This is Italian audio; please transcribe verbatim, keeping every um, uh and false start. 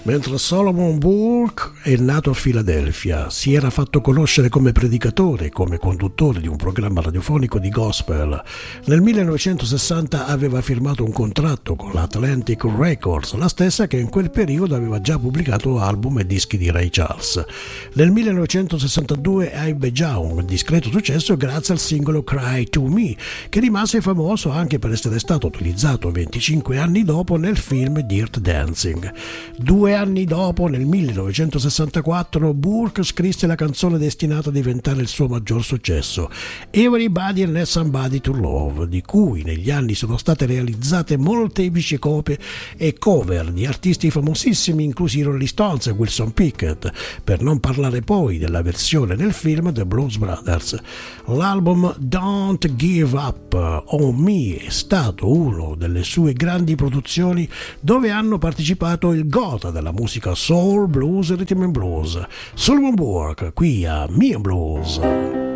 Mentre Solomon Burke è nato a Filadelfia, si era fatto conoscere come predicatore e come conduttore di un programma radiofonico di gospel. Nel millenovecentosessanta aveva firmato un contratto con l'Atlantic Records, la stessa che in quel periodo aveva già pubblicato album e dischi di Ray Charles. Nel millenovecentosessantadue ebbe già un discreto successo grazie al singolo Cry to Me, che rimase famoso anche per essere stato utilizzato venticinque anni dopo nel film Dirt Dancing. Due anni dopo, nel millenovecentosessantaquattro, Burke scrisse la canzone destinata a diventare il suo maggior successo, Everybody and Somebody to Love, di cui negli anni sono state realizzate molteplici copie e cover di artisti famosissimi, inclusi i Rolling Stones e Wilson Pickett, per non parlare poi della versione nel film The Blues Brothers. L'album Don't Give Up on Me è stato uno delle sue grandi produzioni, dove hanno partecipato il gota della musica soul, blues e rhythm and blues, Solomon Burke, qui a Me and Blues.